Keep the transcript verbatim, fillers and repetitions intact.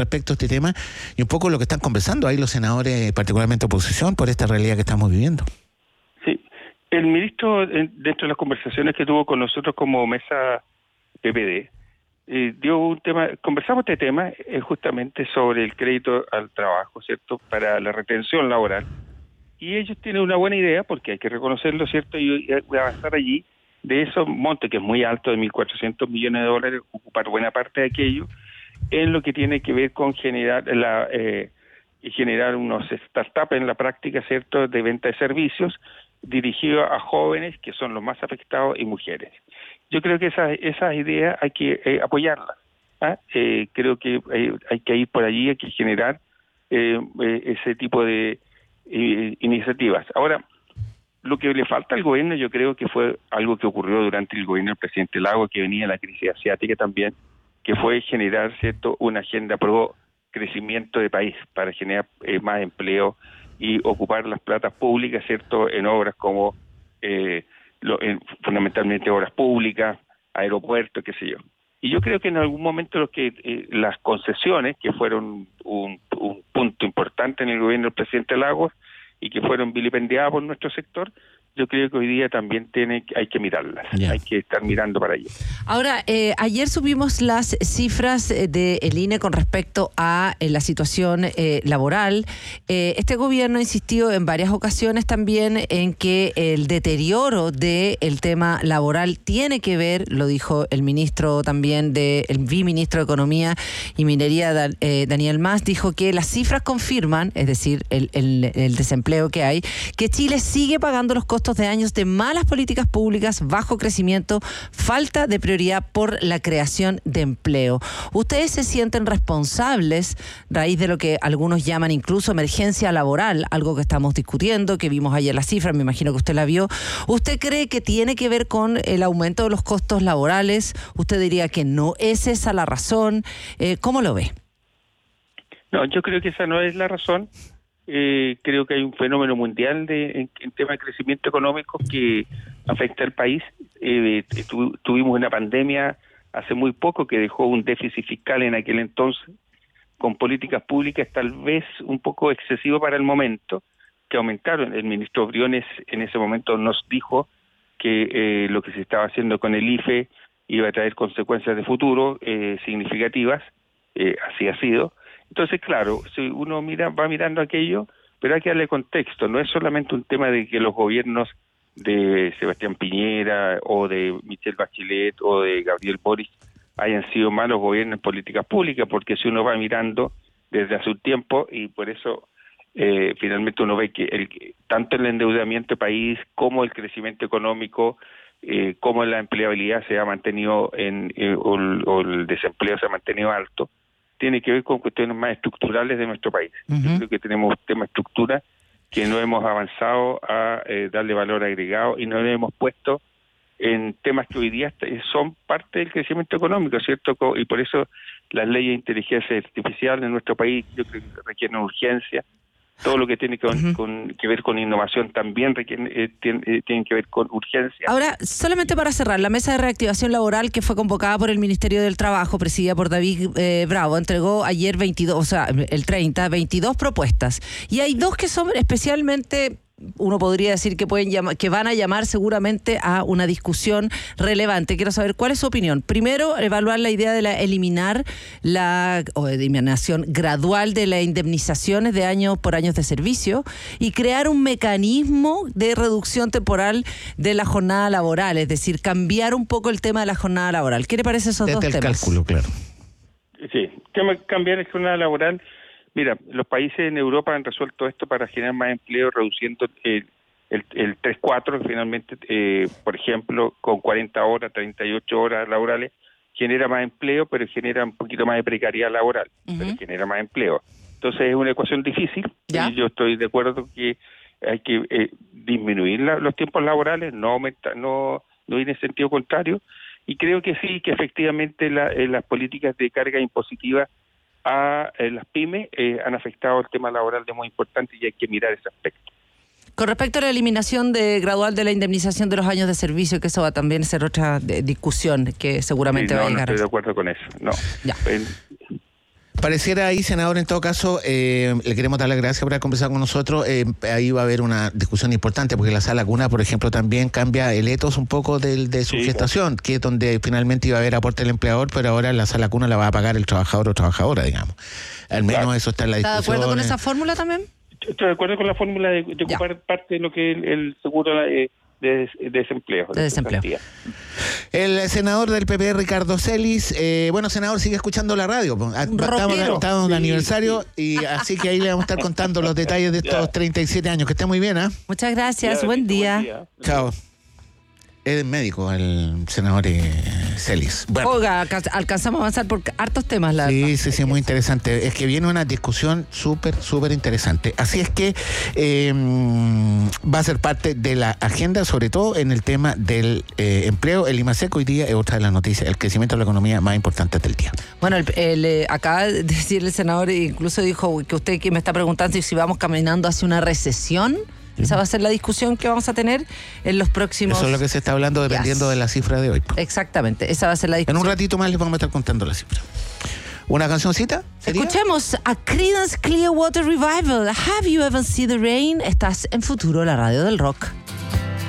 respecto a este tema y un poco lo que están conversando ahí los senadores, particularmente oposición, por esta realidad que estamos viviendo. Sí, el ministro, dentro de las conversaciones que tuvo con nosotros como mesa P P D, eh, dio un tema, conversamos este tema eh, justamente sobre el crédito al trabajo, ¿cierto?, para la retención laboral. Y ellos tienen una buena idea, porque hay que reconocerlo, ¿cierto?, y, y avanzar allí, de esos montes, que es muy alto, de mil cuatrocientos millones de dólares, ocupar buena parte de aquello, en lo que tiene que ver con generar la eh, generar unos startups en la práctica, ¿cierto?, de venta de servicios, dirigidos a jóvenes, que son los más afectados, y mujeres. Yo creo que esas esas ideas hay que eh, apoyarlas. ¿ah? Eh, creo que eh, hay que ir por allí, hay que generar eh, eh, ese tipo de eh, iniciativas. Ahora, lo que le falta al gobierno, yo creo que fue algo que ocurrió durante el gobierno del presidente Lagos, que venía la crisis asiática también, que fue generar, ¿cierto?, una agenda pro crecimiento de país para generar eh, más empleo y ocupar las platas públicas, ¿cierto?, en obras como eh, lo, en, fundamentalmente obras públicas, aeropuertos, qué sé yo. Y yo creo que en algún momento los que eh, las concesiones, que fueron un, un punto importante en el gobierno del presidente Lagos, y que fueron vilipendiadas por nuestro sector, yo creo que hoy día también tiene, hay que mirarlas, yeah. hay que estar mirando para allá. Ahora, eh, ayer subimos las cifras del I N E con respecto a eh, la situación eh, laboral. Eh, este gobierno insistió en varias ocasiones también en que el deterioro del tema laboral tiene que ver, lo dijo el ministro también, de, el viceministro de Economía y Minería, Dan, eh, Daniel Mas, dijo que las cifras confirman, es decir, el, el, el desempleo que hay, que Chile sigue pagando los costos de años de malas políticas públicas, bajo crecimiento, falta de prioridad por la creación de empleo. ¿Ustedes se sienten responsables, raíz de lo que algunos llaman incluso emergencia laboral, algo que estamos discutiendo, que vimos ayer la cifra, me imagino que usted la vio? ¿Usted cree que tiene que ver con el aumento de los costos laborales? ¿Usted diría que no es esa la razón? Eh, ¿Cómo lo ve? No, yo creo que esa no es la razón. Eh, creo que hay un fenómeno mundial de, en, en tema de crecimiento económico que afecta al país. Eh, tu, tuvimos una pandemia hace muy poco que dejó un déficit fiscal en aquel entonces, con políticas públicas tal vez un poco excesivo para el momento, que aumentaron. El ministro Briones en ese momento nos dijo que eh, lo que se estaba haciendo con el I F E iba a traer consecuencias de futuro eh, significativas, eh, así ha sido. Entonces, claro, si uno mira va mirando aquello, pero hay que darle contexto. No es solamente un tema de que los gobiernos de Sebastián Piñera o de Michelle Bachelet o de Gabriel Boric hayan sido malos gobiernos en políticas públicas, porque si uno va mirando desde hace un tiempo, y por eso eh, finalmente uno ve que el, tanto el endeudamiento del país como el crecimiento económico, eh, como la empleabilidad se ha mantenido en eh, o, el, o el desempleo se ha mantenido alto, tiene que ver con cuestiones más estructurales de nuestro país. Uh-huh. Yo creo que tenemos un tema de estructura que no hemos avanzado a eh, darle valor agregado y no le hemos puesto en temas que hoy día son parte del crecimiento económico, ¿cierto? Y por eso las leyes de inteligencia artificial en nuestro país yo creo que requieren urgencia. Todo lo que tiene que, uh-huh. con, que ver con innovación también requiere, eh, tiene, eh, tiene que ver con urgencia. Ahora, solamente para cerrar, la mesa de reactivación laboral que fue convocada por el Ministerio del Trabajo, presidida por David eh, Bravo, entregó ayer veintidós, o sea, el treinta, veintidós propuestas. Y hay dos que son especialmente, uno podría decir que pueden llamar, que van a llamar seguramente a una discusión relevante. Quiero saber cuál es su opinión. Primero, evaluar la idea de la eliminar la o eliminación gradual de las indemnizaciones de años por años de servicio y crear un mecanismo de reducción temporal de la jornada laboral, es decir, cambiar un poco el tema de la jornada laboral. ¿Qué le parece esos Desde dos el temas? Cálculo, claro. Sí, cambiar la jornada laboral. Mira, los países en Europa han resuelto esto para generar más empleo, reduciendo el, el, el tres cuatro, que finalmente, eh, por ejemplo, con cuarenta horas, treinta y ocho horas laborales, genera más empleo, pero genera un poquito más de precariedad laboral, uh-huh. pero genera más empleo. Entonces es una ecuación difícil, ¿ya? Y yo estoy de acuerdo que hay que eh, disminuir la, los tiempos laborales, no aumentar, no, no ir en sentido contrario, y creo que sí, que efectivamente la, eh, las políticas de carga impositiva a eh, las pymes eh, han afectado el tema laboral de muy importante y hay que mirar ese aspecto. Con respecto a la eliminación de gradual de la indemnización de los años de servicio, que eso va también a ser otra de, discusión que seguramente sí, no, va a llegar. No estoy de acuerdo con eso, no. Ya. Eh, Pareciera ahí, senador, en todo caso, eh, le queremos dar las gracias por haber conversado con nosotros. Eh, ahí va a haber una discusión importante, porque la sala cuna, por ejemplo, también cambia el etos un poco del, de su sí, gestación, que es donde finalmente iba a haber aporte del empleador, pero ahora la sala cuna la va a pagar el trabajador o trabajadora, digamos. Al menos claro. Eso está en la discusión. ¿Está de acuerdo con esa fórmula también? Estoy de acuerdo con la fórmula de, de ocupar parte de lo que el, el seguro eh, de, de desempleo. De desempleo. El senador del P P, Ricardo Celis. Eh, bueno, senador, sigue escuchando la radio. Estamos, estamos de sí, aniversario sí. Y así que ahí le vamos a estar contando los detalles de estos ya. treinta y siete años. Que esté muy bien, ¿eh? Muchas gracias, ya, buen, día. buen día. Chao. Es médico el senador eh, Celis. Bueno. Oiga, alcanzamos a avanzar por hartos temas. La sí, sí, sí, muy interesante. Es que viene una discusión súper, súper interesante. Así es que eh, va a ser parte de la agenda, sobre todo en el tema del eh, empleo. El IMASEC hoy día es otra de las noticias, el crecimiento de la economía más importante del día. Bueno, el, el, eh, acaba de decir el senador, incluso dijo que usted que me está preguntando si vamos caminando hacia una recesión. Esa va a ser la discusión que vamos a tener en los próximos... Eso es lo que se está hablando dependiendo yes. de la cifra de hoy. Exactamente, esa va a ser la discusión. En un ratito más les vamos a estar contando la cifra. ¿Una cancioncita? ¿Sería? Escuchemos a Creedence Clearwater Revival. Have you ever seen the rain? Estás en Futuro, la radio del rock.